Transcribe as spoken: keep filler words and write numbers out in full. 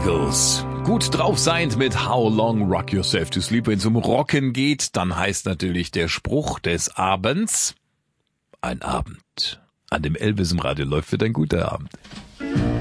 Eagles. Gut drauf seiend mit How Long Rock Yourself to Sleep. Wenn es um Rocken geht, dann heißt natürlich der Spruch des Abends: Ein Abend, an dem Elvis im Radio läuft, wird ein guter Abend.